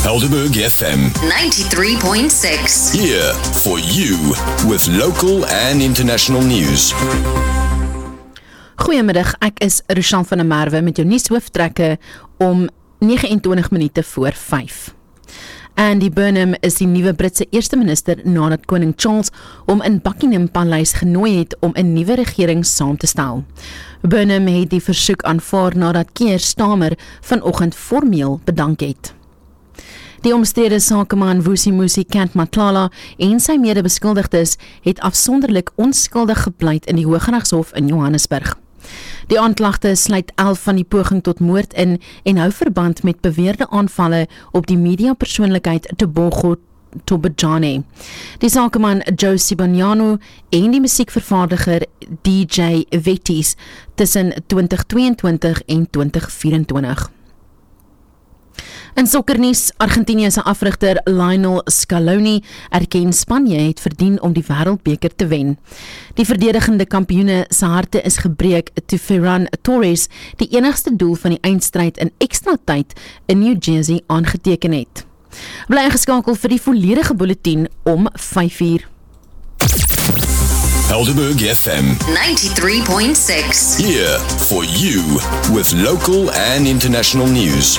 Helderberg FM 93.6. here for you with local and international news. Goeiemiddag, ek is Rochelle van der Merwe met jou nuushooftrekke om 29 minute voor 5. Andy Burnham is die nuwe Britse eerste minister nadat koning Charles hom in Buckingham Paleis genooi het om 'n nuwe regering saam te stel. Burnham het die versoek aanvaar nadat Keir Starmer vanoggend formeel bedank het. Die omstrede sakeman Vusimusi Kantmatlala en sy mede-beskuldigdes het afsonderlik onskuldig gepleit in die Hooggeregshof in Johannesburg. Die aanklagte sluit 11 van die poging tot moord in en hou verband met beweerde aanvalle op die mediapersoonlikheid Tebogo Tobejane. Die sakeman Joe Sibanyano en die musiekvervaardiger DJ Vetties tussen 2022 en 2024. In sokkernuus, Argentinië se afrigter Lionel Scaloni erken Spanje het verdien om die wêreldbeker te wen. Die verdedigende kampioene se harte is gebreek toe Ferran Torres die enigste doel van die eindstryd in ekstra tyd in New Jersey aangeteken het. Bly ingeskakel vir die volledige bulletin om 5:00. Helderberg FM 93.6. here for you with local and international news.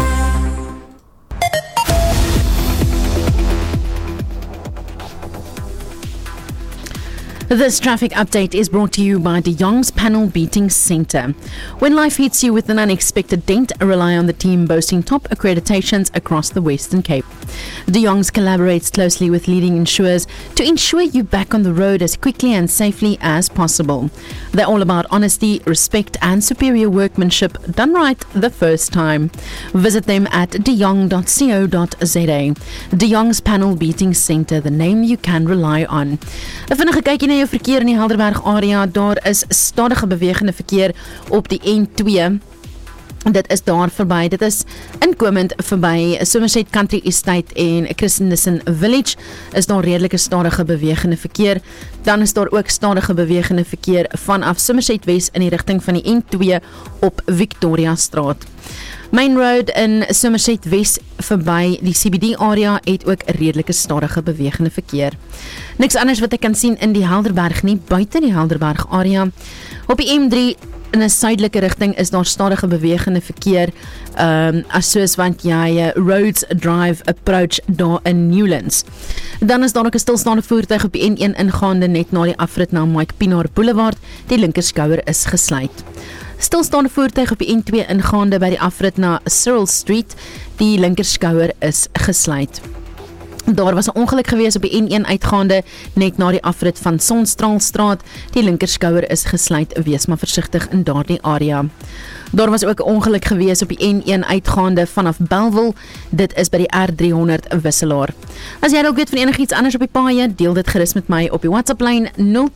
This traffic update is brought to you by De Jong's Panel Beating Centre. When life hits you with an unexpected dent, rely on the team boasting top accreditations across the Western Cape. De Jong's collaborates closely with leading insurers to ensure you back on the road as quickly and safely as possible. They're all about honesty, respect and superior workmanship done right the first time. Visit them at dejong.co.za. De Jong's Panel Beating Centre, the name you can rely on. 'n Vinnige kykie na jou verkeer in die Helderberg area. Daar is stadige bewegende verkeer op die N2. Dit is daar verby. Dit is inkomend verby Somerset Country Estate en Christensen Village is daar redelike stadige bewegende verkeer. Dan is daar ook stadige bewegende verkeer vanaf Somerset West in die rigting van die N2 op Victoria Straat. Main Road in Somerset West verby die CBD area het ook 'n redelike stadige bewegende verkeer. Niks anders wat ek kan sien in die Helderberg nie, buite die Helderberg area. Op die M3 in 'n suidelike rigting is daar stadige bewegende verkeer, as soos want jy Rhodes Drive approach daar in Newlands. Dan is daar ook 'n stilstaande voertuig op die N1 ingaande net na die afrit na Mike Pinaar Boulevard. Die linkerskouer is gesluit. Stilstaande voertuig op die N2 ingaande by die afrit na Cyril Street. Die linkerskouer is gesluit. Daar was 'n ongeluk gewees op die N1 uitgaande net na die afrit van Sonstraalstraat. Die linkerskouer is gesluit, wees maar versigtig in daardie area. Daar was ook 'n ongeluk gewees op die N1 uitgaande vanaf Bellville. Dit is by die R300 wisselaar. As jy dalk weet van enigiets anders op die paaie, deel dit gerus met my op die WhatsApp lyn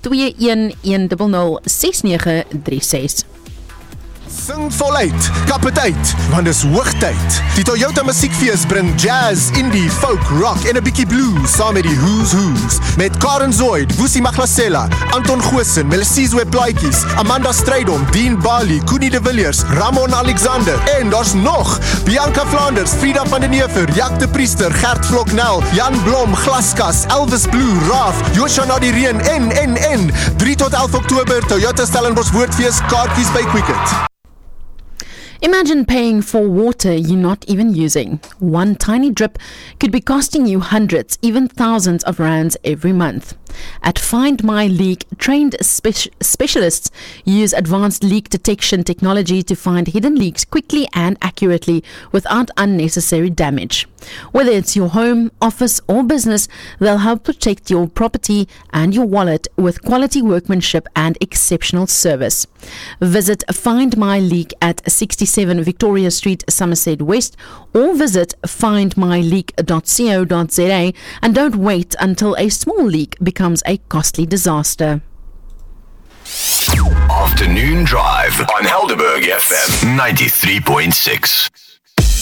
0211006936. Sing voluit, kap het uit, want dis hoogtyd. Die Toyota Musiekfees bring jazz, indie, folk, rock en 'n bietjie blues saam met die Who's Who's. Met Karen Zoid, Vusi Maglasela, Anton Goosen, Melisizwe Plaatjies, Amanda Strydom, Dean Bali, Koenie de Villiers, Ramon Alexander en daar's nog Bianca Flanders, Frida van den Neever, Jak de Priester, Gert Vloknel, Jan Blom, Glaskas, Elvis Blue, Raaf, Joshua Nadireen en 3 tot 11 Oktober Toyota Stellenbosch Woordfees, kaartjies by Quicket. Imagine paying for water you're not even using. One tiny drip could be costing you hundreds, even thousands of rands every month. At Find My Leak, trained specialists use advanced leak detection technology to find hidden leaks quickly and accurately without unnecessary damage. Whether it's your home, office or business, they'll help protect your property and your wallet with quality workmanship and exceptional service. Visit Find My Leak at 67 Victoria Street, Somerset West, or visit findmyleak.co.za and don't wait until a small leak becomes a costly disaster. Afternoon Drive on Helderberg FM 93.6.